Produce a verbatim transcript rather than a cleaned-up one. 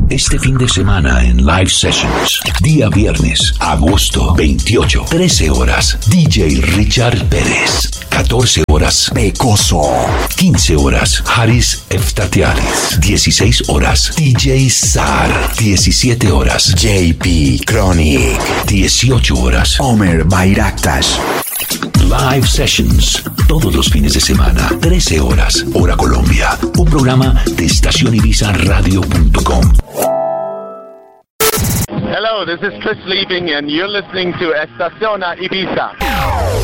Este fin de semana en Live Sessions. Día viernes, agosto veintiocho, trece horas. D J Richard Pérez. catorce horas. Pecoso. quince horas. Haris Eftatiaris. dieciséis horas. D J Sar. diecisiete horas. J P Chronic. dieciocho horas. Omer Bayraktas. Live Sessions, todos los fines de semana, trece horas, hora Colombia. Un programa de estación ibiza radio punto com. Hello, this is Chris Liebing and you're listening to Estaciona Ibiza.